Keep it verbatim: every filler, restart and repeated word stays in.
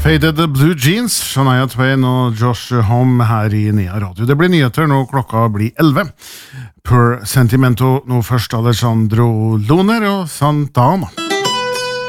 Faded Blue Jeans, Shania Twain og Josh Homme her i Nea Radio. Det blir nyheter nå, klokka blir elleve. Per Sentimento, nå først Alessandro Loner og Santana.